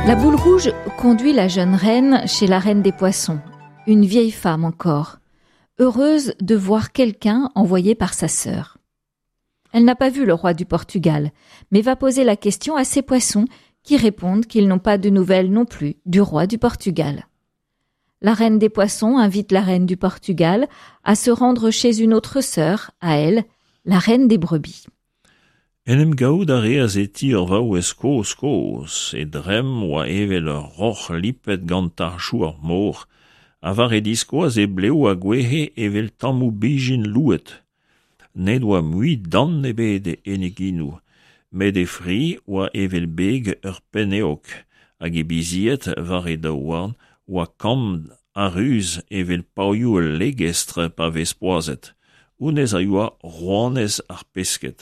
La boule rouge conduit la jeune reine chez la reine des poissons, une vieille femme encore, heureuse de voir quelqu'un envoyé par sa sœur. Elle n'a pas vu le roi du Portugal, mais va poser la question à ses poissons qui répondent qu'ils n'ont pas de nouvelles non plus du roi du Portugal. La reine des poissons invite la reine du Portugal à se rendre chez une autre sœur, à elle, la reine des brebis. Enem gaout a reaz e tir vao e skos, e drem oa evel ur roch lipet gant ar chour mor, a var e diskoaz e bleo a gwehe evel tammou bijin louet. Ned oa mui dan e bet eneginou, met e fri oa evel beg ur peneok, hag e biziet var e daouarn oa kam a ruz evel paoioù ul legestre pa vespoazet, ounez a oa rouanez ar pesket.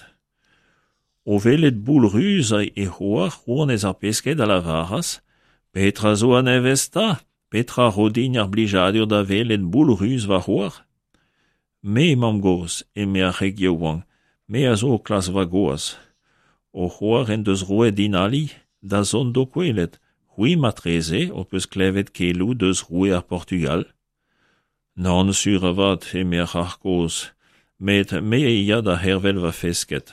O velet boul ruz e c'hoar rouanez ar pesket a la varas, petra zo an evesta, petra rodin ar blijadur da velet boul ruz va c'hoar. Me mam goz, me a c'heg wang, me a zo klas va goaz. O c'hoar en deus roet din ali, da zon do kwelet, hui matreze, o peus klevet kelou deus roe ar Portugal. Nan sur avad me a c'har goz, met me e yad a hervel va fesket.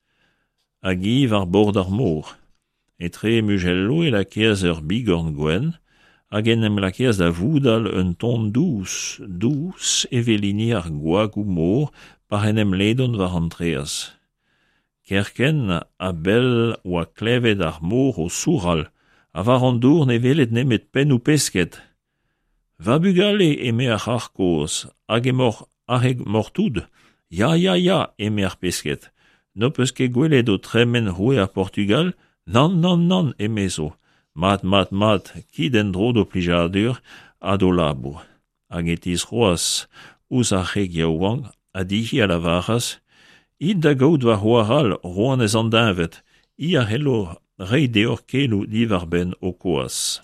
Agi var bord ar mor. Etre mugello e lakeaz ur bigorn gwen, hag enem lakeaz da voudal un ton dous evelini ar gwag ou mor par enem ledon var antreaz. Kerken a bel oa klevet ar mor o soural, a var an dour ne velet nemet pen ou pesket. Va bugale eme ar c'harkoz, hag areg mortoud, ya, eme ar pesket. No peus ket gwelet o tremen roe ar Portugal, nan, emezo. Mat, kid en dro do plijadur a do labour. Hag etiz roaz, ouz ar c'heg yaouang, a dihi a la varas, id da gaout va c'hoaral roanez an dinvet, I a hello rei deor kelou divar ben o koas.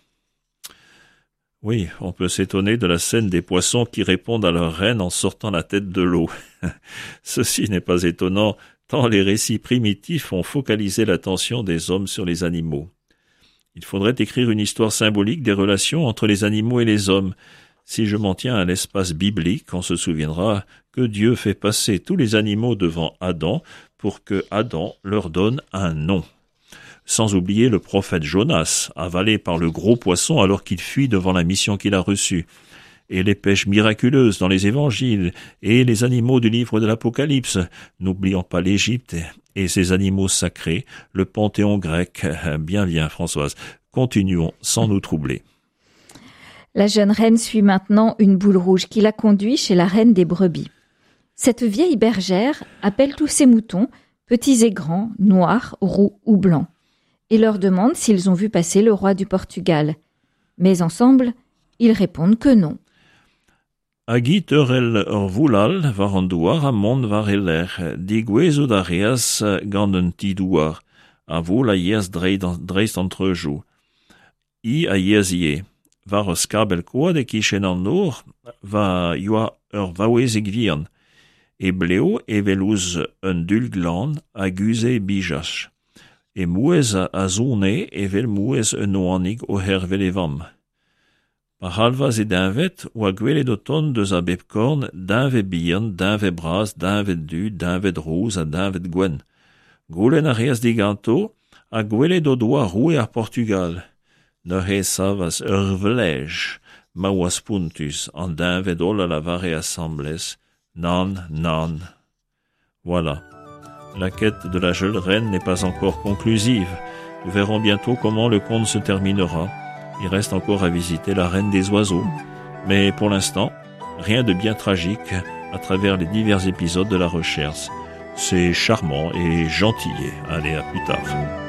Oui, on peut s'étonner de la scène des poissons qui répondent à leur reine en sortant la tête de l'eau. Ceci n'est pas étonnant, tant les récits primitifs ont focalisé l'attention des hommes sur les animaux. Il faudrait écrire une histoire symbolique des relations entre les animaux et les hommes. Si je m'en tiens à l'espace biblique, on se souviendra que Dieu fait passer tous les animaux devant Adam pour que Adam leur donne un nom. Sans oublier le prophète Jonas, avalé par le gros poisson alors qu'il fuit devant la mission qu'il a reçue, et les pêches miraculeuses dans les évangiles, et les animaux du livre de l'Apocalypse. N'oublions pas l'Égypte et ses animaux sacrés, le panthéon grec. Bien, Françoise. Continuons sans nous troubler. La jeune reine suit maintenant une boule rouge qui la conduit chez la reine des brebis. Cette vieille bergère appelle tous ses moutons, petits et grands, noirs, roux ou blancs, et leur demande s'ils ont vu passer le roi du Portugal. Mais ensemble, ils répondent que non. Agit eurel ur voulal var an douar a mont var eler, digwezo da reaz gant un tidouar, a voul a yez dreist entrejou. I a yez ie, var ur skabel koad e kichen an nor, va yoa ur vaouezeg vian, e bleo evelouz un dulglan a guze bijach, e mouez a zone evel mouez un oanig o hervel evam. Par halvaz e dinvet, oa gwelet o ton deus a bepkorn, dinvet bihan, dinvet bras, dinvet du, dinvet rouz a dinvet gwen. Goulen a reaz diganto, a gwelet o doa roue ar Portugal. Ne re savas ur velej, ma oa spuntus, an dinvet ol a la vare assemblez. Nan. Voilà. La quête de la jeune reine n'est pas encore conclusive. Nous verrons bientôt comment le conte se terminera. Il reste encore à visiter la reine des oiseaux. Mais pour l'instant, rien de bien tragique à travers les divers épisodes de la recherche. C'est charmant et gentil. Allez, à plus tard.